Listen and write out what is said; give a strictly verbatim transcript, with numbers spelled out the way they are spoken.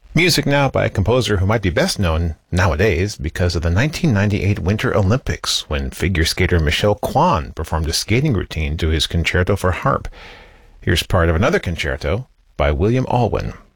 Music now by a composer who might be best known nowadays because of the nineteen ninety-eight Winter Olympics, when figure skater Michel Kwan performed a skating routine to his concerto for harp. Here's part of another concerto by William Alwyn.